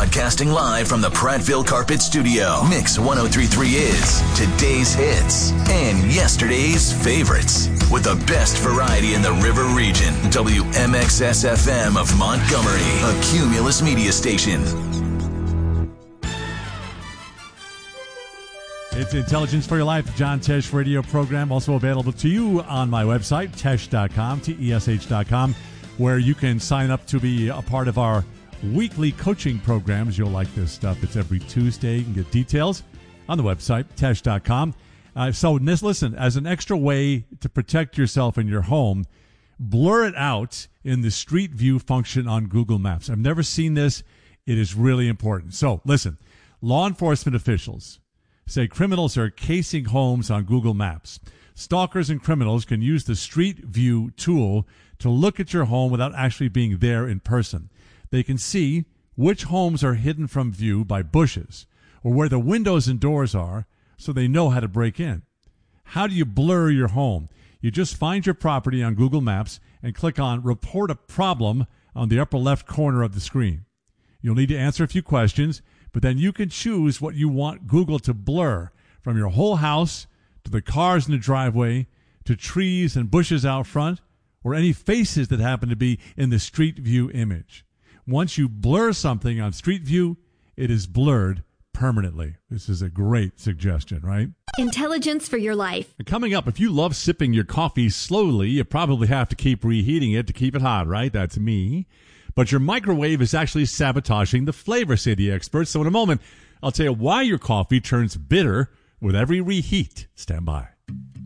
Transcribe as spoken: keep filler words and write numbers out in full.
Broadcasting live from the Prattville Carpet Studio. Mix one oh three point three is today's hits and yesterday's favorites. With the best variety in the River Region. W M X S F M of Montgomery, a Cumulus media station. It's Intelligence for Your Life, John Tesh radio program, also available to you on my website, tesh dot com, T E S H dot com, where you can sign up to be a part of our weekly coaching programs. You'll like this stuff. It's every Tuesday. You can get details on the website, tesh dot com. Uh, so listen, as an extra way to protect yourself in your home, blur it out in the Street View function on Google Maps. I've never seen this. It is really important. So listen, law enforcement officials say criminals are casing homes on Google Maps. Stalkers and criminals can use the Street View tool to look at your home without actually being there in person. They can see which homes are hidden from view by bushes or where the windows and doors are, so they know how to break in. How do you blur your home? You just find your property on Google Maps and click on Report a Problem on the upper left corner of the screen. You'll need to answer a few questions, but then you can choose what you want Google to blur, from your whole house to the cars in the driveway to trees and bushes out front or any faces that happen to be in the Street View image. Once you blur something on Street View, it is blurred permanently. This is a great suggestion, right? Intelligence for Your Life. And coming up, if you love sipping your coffee slowly, you probably have to keep reheating it to keep it hot, right? That's me. But your microwave is actually sabotaging the flavor, say the experts. So in a moment, I'll tell you why your coffee turns bitter with every reheat. Stand by.